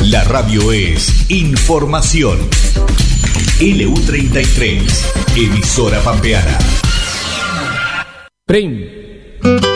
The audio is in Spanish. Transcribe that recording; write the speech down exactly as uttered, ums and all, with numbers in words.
La radio es información. L U treinta y tres, emisora pampeana. Prim.